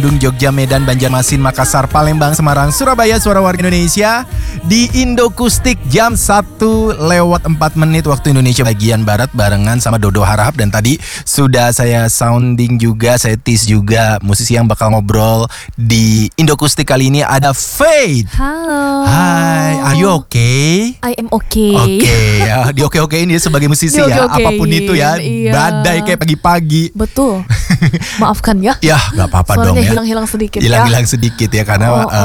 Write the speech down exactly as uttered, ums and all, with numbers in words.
Bandung, Jogja, Medan, Banjarmasin, Makassar, Palembang, Semarang, Surabaya, Suara Warga Indonesia di Indokustik jam satu lewat empat menit waktu Indonesia bagian Barat barengan sama Dodo Harahap. Dan tadi sudah saya sounding juga, saya tease juga musisi yang bakal ngobrol di Indokustik kali ini ada Faith. Halo. Hai, are you okay? I am okay. Oke ya, di oke-oke ini sebagai musisi Di ya, oke-okein, apapun itu ya, iya. badai kayak pagi-pagi. Betul. Maafkan ya. Ya, nggak apa-apa dong Suaranya ya. hilang-hilang sedikit ya. Hilang-hilang sedikit ya karena Oh, uh,